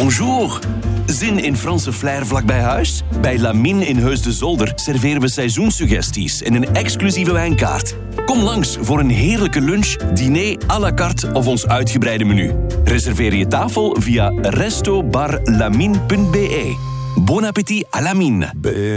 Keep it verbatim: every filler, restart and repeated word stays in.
Bonjour. Zin in Franse flair vlak bij huis? Bij Lamine in Heus de Zolder serveren we seizoensuggesties en een exclusieve wijnkaart. Kom langs voor een heerlijke lunch, diner à la carte of ons uitgebreide menu. Reserveer je tafel via resto bar lamine punt be. Bon appétit à Lamine.